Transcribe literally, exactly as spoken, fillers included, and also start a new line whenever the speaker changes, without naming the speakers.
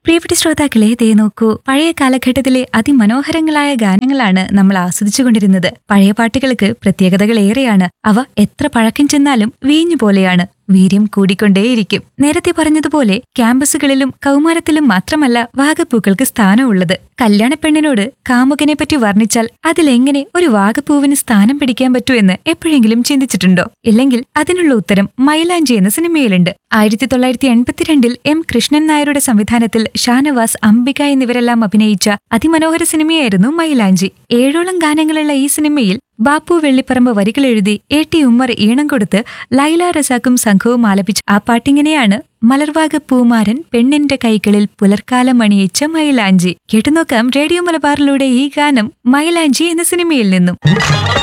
പ്രിയപ്പെട്ട ശ്രോതാക്കളെ ദേ നോക്കൂ, പഴയ കാലഘട്ടത്തിലെ അതിമനോഹരങ്ങളായ ഗാനങ്ങളാണ് നമ്മൾ ആസ്വദിച്ചുകൊണ്ടിരുന്നത്. പഴയ പാട്ടുകൾക്ക് പ്രത്യേകതകൾ ഏറെയാണ്. അവ എത്ര പഴക്കം ചെന്നാലും വീഞ്ഞു പോലെയാണ്, വീര്യം കൂടിക്കൊണ്ടേയിരിക്കും. നേരത്തെ പറഞ്ഞതുപോലെ ക്യാമ്പസുകളിലും കൗമാരത്തിലും മാത്രമല്ല വാഗപ്പൂക്കൾക്ക് സ്ഥാനമുള്ളത്. കല്യാണ പെണ്ണിനോട് കാമുകനെ പറ്റി വർണ്ണിച്ചാൽ അതിലെങ്ങനെ ഒരു വാഗപ്പൂവിന് സ്ഥാനം പിടിക്കാൻ പറ്റൂ എന്ന് എപ്പോഴെങ്കിലും ചിന്തിച്ചിട്ടുണ്ടോ? ഇല്ലെങ്കിൽ അതിനുള്ള ഉത്തരം മൈലാഞ്ചി എന്ന സിനിമയിലുണ്ട്. ആയിരത്തി തൊള്ളായിരത്തി എൺപത്തിരണ്ടിൽ എം കൃഷ്ണൻ നായരുടെ സംവിധാനത്തിൽ ഷാനവാസ്, അംബിക എന്നിവരെല്ലാം അഭിനയിച്ച അതിമനോഹര സിനിമയായിരുന്നു മൈലാഞ്ചി. ഏഴോളം ഗാനങ്ങളുള്ള ഈ സിനിമയിൽ ബാപ്പു വെള്ളിപ്പറമ്പ് വരികൾ എഴുതി എ ടി ഉമ്മർ ഈണം കൊടുത്ത് ലൈല റസാക്കും സംഘവും ആലപിച്ച ആ പാട്ടിങ്ങനെയാണ്: മലർവാക പൂമാരൻ പെണ്ണിന്റെ കൈകളിൽ പുലർക്കാലം അണിയിച്ച മൈലാഞ്ചി. കേട്ടുനോക്കാം റേഡിയോ മലബാറിലൂടെ ഈ ഗാനം മൈലാഞ്ചി എന്ന സിനിമയിൽ നിന്നും.